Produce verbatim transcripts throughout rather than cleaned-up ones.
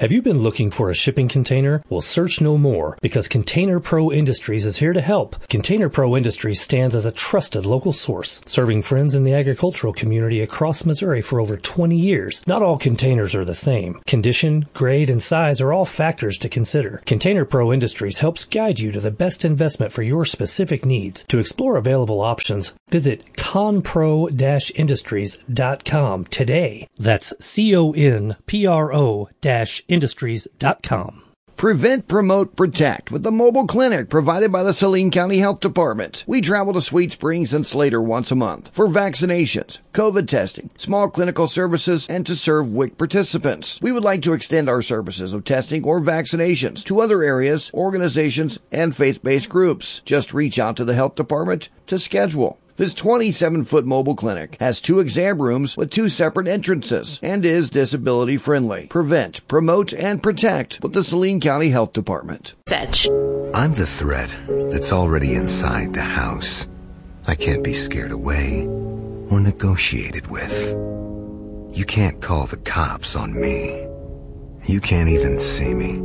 Have you been looking for a shipping container? Well, search no more, because Container Pro Industries is here to help. Container Pro Industries stands as a trusted local source, serving friends in the agricultural community across Missouri for over twenty years. Not all containers are the same. Condition, grade, and size are all factors to consider. Container Pro Industries helps guide you to the best investment for your specific needs. To explore available options, visit conpro dash industries dot com today. That's C O N P R O dash industries dot com. Prevent, Promote, Protect with the mobile clinic provided by the Saline County Health Department. We travel to Sweet Springs and Slater once a month for vaccinations, COVID testing, small clinical services, and to serve W I C participants. We would like to extend our services of testing or vaccinations to other areas, organizations, and faith-based groups. Just reach out to the health department to schedule. This twenty-seven foot mobile clinic has two exam rooms with two separate entrances and is disability friendly. Prevent, Promote, and Protect with the Saline County Health Department. Setch. I'm the threat that's already inside the house. I can't be scared away or negotiated with. You can't call the cops on me. You can't even see me.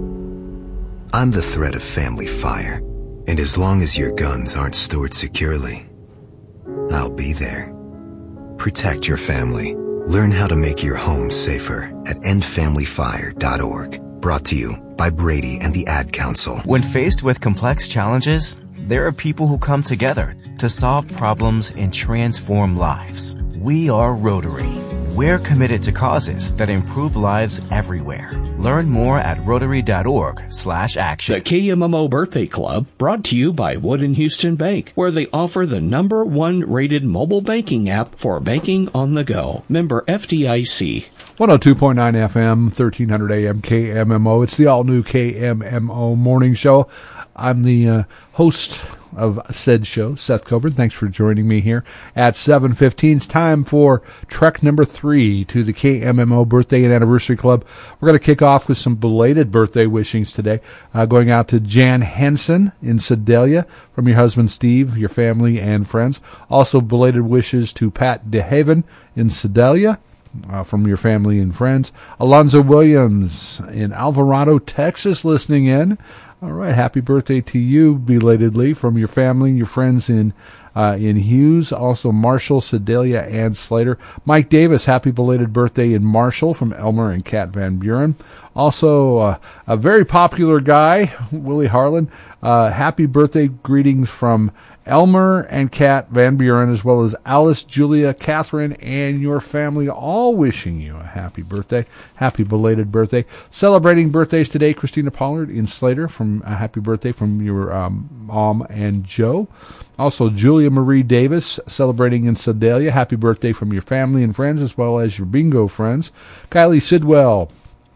I'm the threat of family fire, and as long as your guns aren't stored securely, I'll be there. Protect your family. Learn how to make your home safer at end family fire dot org. Brought to you by Brady and the Ad Council. When faced with complex challenges, there are people who come together to solve problems and transform lives. We are Rotary. We're committed to causes that improve lives everywhere. Learn more at rotary dot org slash action. The K M M O Birthday Club, brought to you by Wood and Houston Bank, where they offer the number one rated mobile banking app for banking on the go. Member F D I C. one oh two point nine F M, thirteen hundred A M K M M O. It's the all-new K M M O Morning Show. I'm the uh, host of said show, Seth Coburn. Thanks for joining me here at seven fifteen. It's time for trek number three to the K M M O Birthday and Anniversary Club. We're going to kick off with some belated birthday wishings today, uh, going out to Jan Henson in Sedalia from your husband Steve, your family, and friends. Also belated wishes to Pat DeHaven in Sedalia, Uh, from your family and friends. Alonzo Williams in Alvarado, Texas, listening in. All right, happy birthday to you, belatedly, from your family and your friends in uh, in Hughes. Also, Marshall, Sedalia, and Slater. Mike Davis, happy belated birthday in Marshall from Elmer and Kat Van Buren. Also, uh, a very popular guy, Willie Harlan. Uh, happy birthday greetings from Elmer and Kat Van Buren, as well as Alice, Julia, Catherine, and your family, all wishing you a happy birthday, happy belated birthday. Celebrating birthdays today, Christina Pollard in Slater, from a happy birthday from your um, mom and Joe. Also, Julia Marie Davis, celebrating in Sedalia, happy birthday from your family and friends, as well as your bingo friends. Kylie Sidwell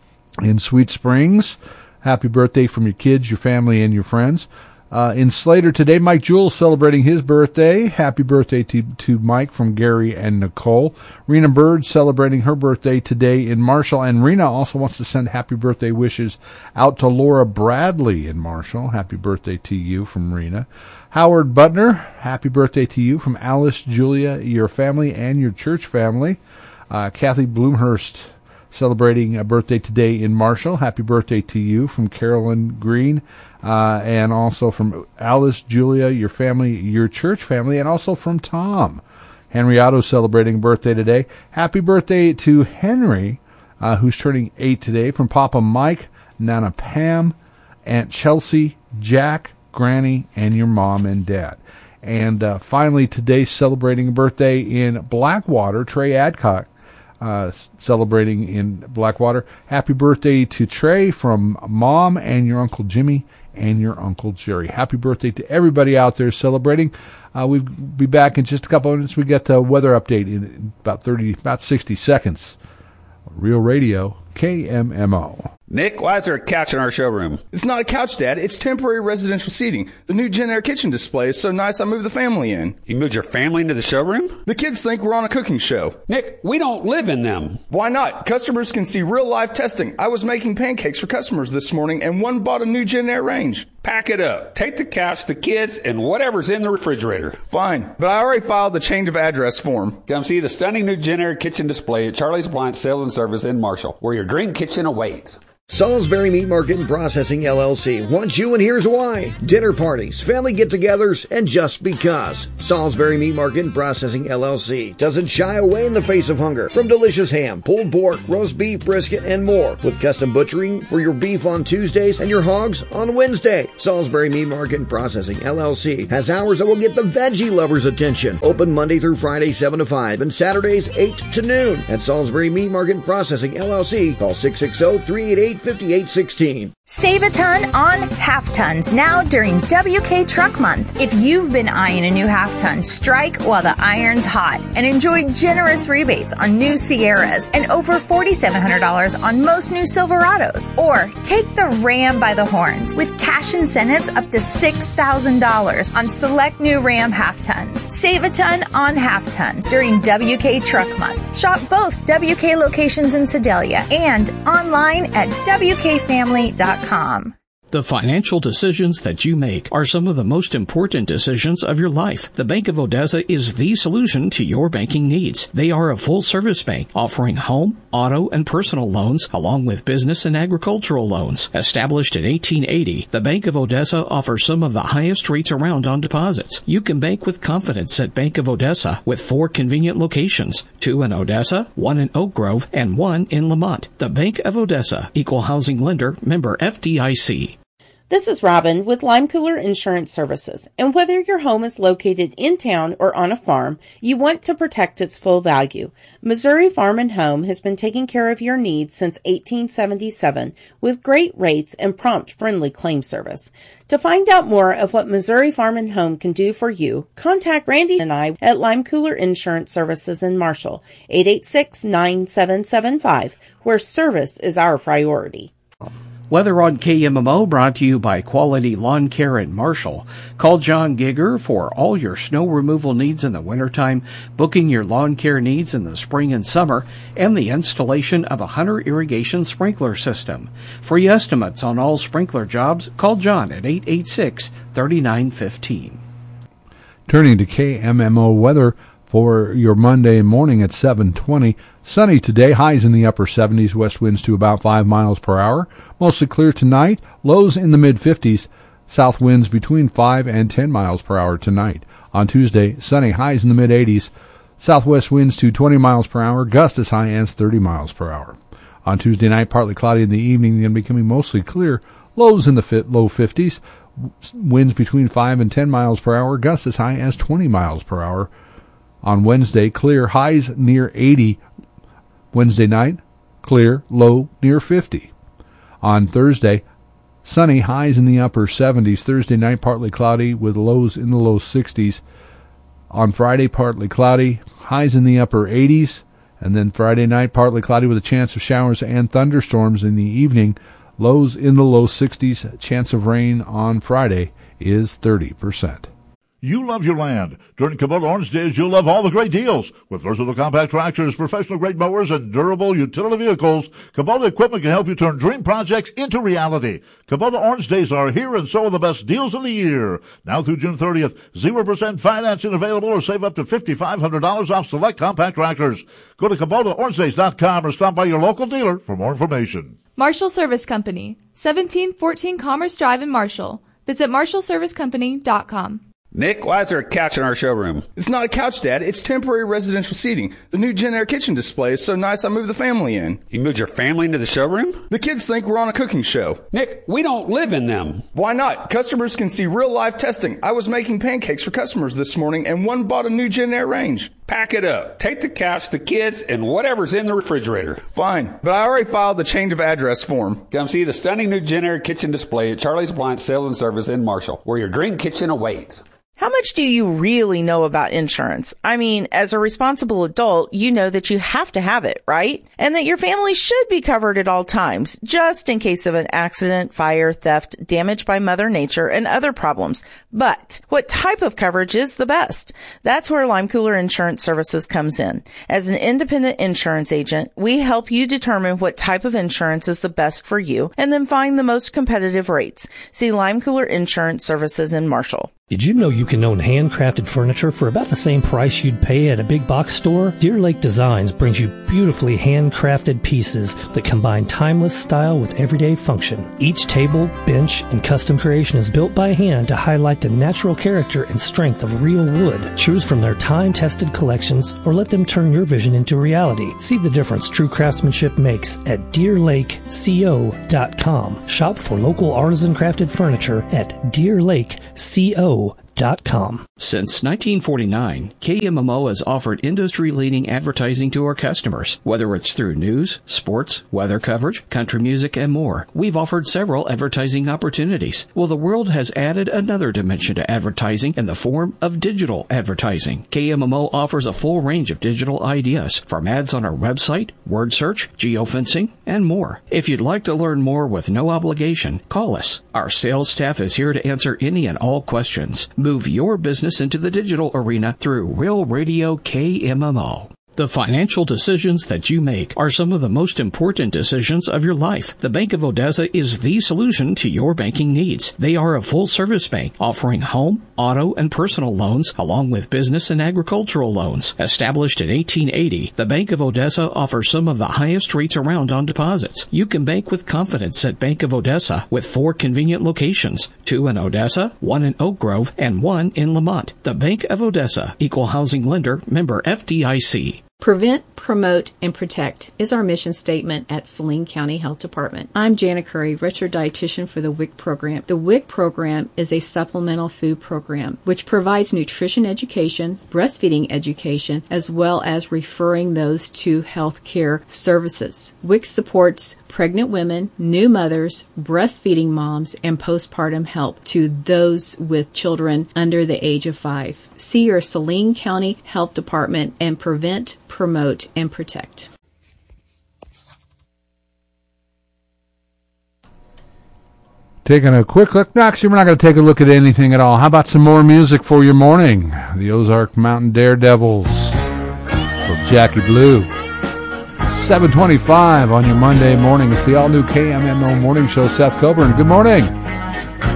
in Sweet Springs, happy birthday from your kids, your family, and your friends. Uh, in Slater today, Mike Jewell celebrating his birthday. Happy birthday to, to Mike from Gary and Nicole. Rena Bird celebrating her birthday today in Marshall. And Rena also wants to send happy birthday wishes out to Laura Bradley in Marshall. Happy birthday to you from Rena. Howard Butner, happy birthday to you from Alice, Julia, your family, and your church family. Uh, Kathy Bloomhurst celebrating a birthday today in Marshall. Happy birthday to you from Carolyn Green. Uh, and also from Alice, Julia, your family, your church family, and also from Tom. Henry Otto celebrating birthday today. Happy birthday to Henry, uh, who's turning eight today, from Papa Mike, Nana Pam, Aunt Chelsea, Jack, Granny, and your mom and dad. And uh, finally, today celebrating a birthday in Blackwater, Trey Adcock. Uh, celebrating in Blackwater. Happy birthday to Trey from Mom and your Uncle Jimmy and your Uncle Jerry. Happy birthday to everybody out there celebrating. Uh, we'll be back in just a couple of minutes. We get the weather update in about thirty, about sixty seconds. Real Radio, K M M O. Nick, why is there a couch in our showroom? It's not a couch, Dad. It's temporary residential seating. The new Gen Air kitchen display is so nice I moved the family in. You moved your family into the showroom? The kids think we're on a cooking show. Nick, we don't live in them. Why not? Customers can see real-life testing. I was making pancakes for customers this morning, and one bought a new Gen Air range. Pack it up. Take the couch, the kids, and whatever's in the refrigerator. Fine, but I already filed the change of address form. Come see the stunning new Gen Air kitchen display at Charlie's Appliance Sales and Service in Marshall, where your dream kitchen awaits. Salisbury Meat Market and Processing L L C wants you, and here's why. Dinner parties, family get-togethers, and just because. Salisbury Meat Market and Processing L L C doesn't shy away in the face of hunger from delicious ham, pulled pork, roast beef, brisket, and more, with custom butchering for your beef on Tuesdays and your hogs on Wednesday. Salisbury Meat Market and Processing L L C has hours that will get the veggie lovers' attention. Open Monday through Friday, seven to five, and Saturdays, eight to noon. At Salisbury Meat Market and Processing L L C, call six six zero, three eight eight, five eight one six. Save a ton on half tons now during W K Truck Month. If you've been eyeing a new half ton, strike while the iron's hot and enjoy generous rebates on new Sierras and over four thousand seven hundred dollars on most new Silverados. Or take the Ram by the horns with cash incentives up to six thousand dollars on select new Ram half tons. Save a ton on half tons during W K Truck Month. Shop both W K locations in Sedalia and online at W K family dot com. The financial decisions that you make are some of the most important decisions of your life. The Bank of Odessa is the solution to your banking needs. They are a full-service bank offering home, auto, and personal loans along with business and agricultural loans. Established in eighteen eighty, the Bank of Odessa offers some of the highest rates around on deposits. You can bank with confidence at Bank of Odessa with four convenient locations, two in Odessa, one in Oak Grove, and one in Lamont. The Bank of Odessa, Equal Housing Lender, member F D I C. This is Robin with Lime Cooler Insurance Services, and whether your home is located in town or on a farm, you want to protect its full value. Missouri Farm and Home has been taking care of your needs since eighteen seventy-seven with great rates and prompt, friendly claim service. To find out more of what Missouri Farm and Home can do for you, contact Randy and I at Lime Cooler Insurance Services in Marshall, eight eight six, nine seven seven five, where service is our priority. Weather on K M M O brought to you by Quality Lawn Care in Marshall. Call John Gigger for all your snow removal needs in the wintertime, booking your lawn care needs in the spring and summer, and the installation of a Hunter irrigation sprinkler system. Free estimates on all sprinkler jobs, call John at eight eight six, three nine one five. Turning to K M M O weather for your Monday morning at seven twenty. Sunny today, highs in the upper seventies, west winds to about five miles per hour. Mostly clear tonight, lows in the mid-fifties, south winds between five and ten miles per hour tonight. On Tuesday, sunny, highs in the mid-eighties, southwest winds to twenty miles per hour, gusts as high as thirty miles per hour. On Tuesday night, partly cloudy in the evening, then becoming mostly clear, lows in the fit, low fifties, winds between five and ten miles per hour, gusts as high as twenty miles per hour. On Wednesday, clear, highs near eighty. Wednesday night, clear, low near fifty. On Thursday, sunny, highs in the upper seventies. Thursday night, partly cloudy with lows in the low sixties. On Friday, partly cloudy, highs in the upper eighties. And then Friday night, partly cloudy with a chance of showers and thunderstorms in the evening. Lows in the low sixties. Chance of rain on Friday is thirty percent. You love your land. During Kubota Orange Days, you'll love all the great deals. With versatile compact tractors, professional-grade mowers, and durable utility vehicles, Kubota equipment can help you turn dream projects into reality. Kubota Orange Days are here, and so are the best deals of the year. Now through June thirtieth, zero percent financing available, or save up to five thousand five hundred dollars off select compact tractors. Go to Kubota Orange Days dot com or stop by your local dealer for more information. Marshall Service Company, seventeen fourteen Commerce Drive in Marshall. Visit marshall service company dot com. Nick, why is there a couch in our showroom? It's not a couch, Dad. It's temporary residential seating. The new Gen Air kitchen display is so nice I moved the family in. You moved your family into the showroom? The kids think we're on a cooking show. Nick, we don't live in them. Why not? Customers can see real live testing. I was making pancakes for customers this morning, and one bought a new Gen Air range. Pack it up. Take the couch, the kids, and whatever's in the refrigerator. Fine, but I already filed the change of address form. Come see the stunning new Gen Air kitchen display at Charlie's Appliance Sales and Service in Marshall, where your dream kitchen awaits. How much do you really know about insurance? I mean, as a responsible adult, you know that you have to have it, right? And that your family should be covered at all times, just in case of an accident, fire, theft, damage by Mother Nature, and other problems. But what type of coverage is the best? That's where Lime Cooler Insurance Services comes in. As an independent insurance agent, we help you determine what type of insurance is the best for you and then find the most competitive rates. See Lime Cooler Insurance Services in Marshall. Did you know you can own handcrafted furniture for about the same price you'd pay at a big box store? Deer Lake Designs brings you beautifully handcrafted pieces that combine timeless style with everyday function. Each table, bench, and custom creation is built by hand to highlight the natural character and strength of real wood. Choose from their time-tested collections or let them turn your vision into reality. See the difference true craftsmanship makes at deer lake co dot com. Shop for local artisan crafted furniture at deer lake co dot com. Since nineteen forty-nine, K M M O has offered industry-leading advertising to our customers. Whether it's through news, sports, weather coverage, country music, and more, we've offered several advertising opportunities. Well, the world has added another dimension to advertising in the form of digital advertising. K M M O offers a full range of digital ideas, from ads on our website, word search, geofencing, and more. If you'd like to learn more with no obligation, call us. Our sales staff is here to answer any and all questions. Move your business into the digital arena through Real Radio K M M O. The financial decisions that you make are some of the most important decisions of your life. The Bank of Odessa is the solution to your banking needs. They are a full-service bank offering home, auto, and personal loans along with business and agricultural loans. Established in eighteen eighty, the Bank of Odessa offers some of the highest rates around on deposits. You can bank with confidence at Bank of Odessa with four convenient locations, two in Odessa, one in Oak Grove, and one in Lamont. The Bank of Odessa, Equal Housing Lender, member F D I C. Prevent, promote, and protect is our mission statement at Saline County Health Department. I'm Jana Curry, registered dietitian for the W I C program. The W I C program is a supplemental food program which provides nutrition education, breastfeeding education, as well as referring those to health care services. W I C supports pregnant women, new mothers, breastfeeding moms, and postpartum help to those with children under the age of five. See your Saline County Health Department and prevent, promote, and protect. Taking a quick look. No, actually, we're not going to take a look at anything at all. How about some more music for your morning? The Ozark Mountain Daredevils with Jackie Blue. seven twenty-five on your Monday morning. It's the all-new K M M O Morning Show. Seth Coburn, good morning.